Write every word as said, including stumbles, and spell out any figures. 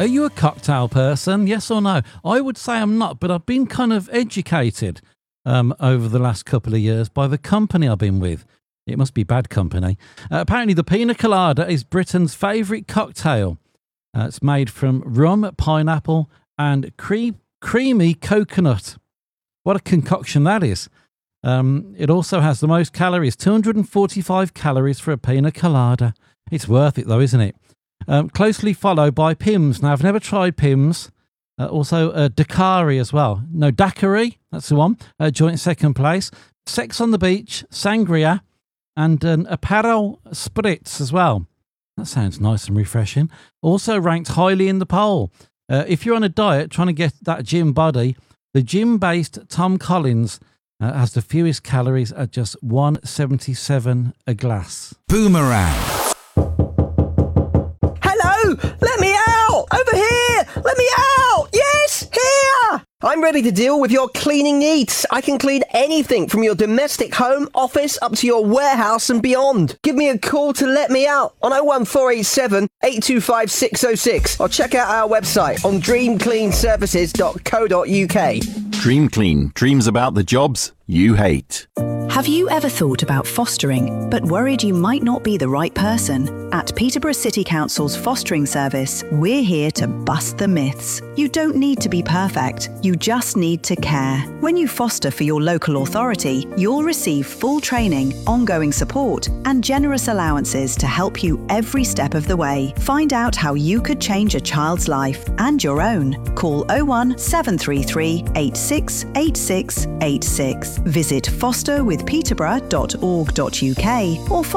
Are you a cocktail person? Yes or no? I would say I'm not, but I've been kind of educated um, over the last couple of years by the company I've been with. It must be bad company. Uh, apparently, the pina colada is Britain's favourite cocktail. Uh, it's made from rum, pineapple, and cre- creamy coconut. What a concoction that is. Um, it also has the most calories, two hundred forty-five calories for a pina colada. It's worth it though, isn't it? Um, closely followed by Pimm's. Now, I've never tried Pimm's. Uh, also, uh, Daiquiri as well. No, Daiquiri, that's the one. Uh, joint second place. Sex on the Beach, Sangria, and an Aperol Spritz as well. That sounds nice and refreshing. Also ranked highly in the poll. Uh, if you're on a diet trying to get that gym body, the gym-based Tom Collins uh, has the fewest calories at just one seventy-seven a glass. Boomerang. Hello! Let me out! Over here! Let me out! Yes! Here! I'm ready to deal with your cleaning needs. I can clean anything from your domestic home, office, up to your warehouse and beyond. Give me a call to let me out on oh one four eight seven, eight two five, six oh six or check out our website on dream clean services dot co dot uk. Dream Clean. Dreams about the jobs you hate. Have you ever thought about fostering, but worried you might not be the right person? At Peterborough City Council's fostering service, we're here to bust the myths. You don't need to be perfect, you just need to care. When you foster for your local authority, you'll receive full training, ongoing support, and generous allowances to help you every step of the way. Find out how you could change a child's life and your own. Call oh one seven three three, eight six eight six eight six. Visit foster with peterborough dot org dot uk or